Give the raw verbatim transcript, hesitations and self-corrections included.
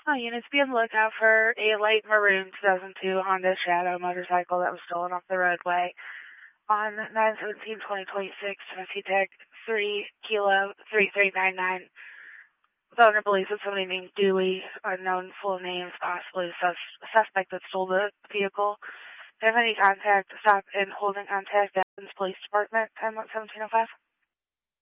Oh, units be on the lookout for a light maroon two thousand two Honda Shadow motorcycle that was stolen off the roadway on nine seventeen twenty twenty-six, Tennessee Tech three Kilo three three nine nine. The owner believes it's somebody named Dewey, unknown full names, possibly the sus- suspect that stole the vehicle. If you have any contact, stop and holding contact at the police department, ten seventeen oh five.